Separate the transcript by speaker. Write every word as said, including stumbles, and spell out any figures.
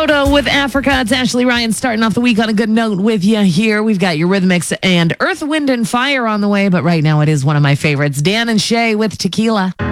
Speaker 1: Toto with Africa. It's Ashley Ryan starting off the week on a good note with you here. We've got your Rhythmics and Earth, Wind, and Fire on the way, but right now it is one of my favorites, Dan and Shay with Tequila.